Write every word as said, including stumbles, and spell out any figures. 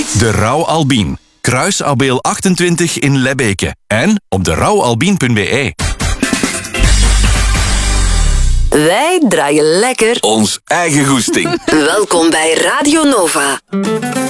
De Rauw Albien. Kruis Abeel achtentwintig in Lebbeke. En op de rauw albien punt b e. Wij draaien lekker Ons eigen goesting. Welkom bij Radio Nova.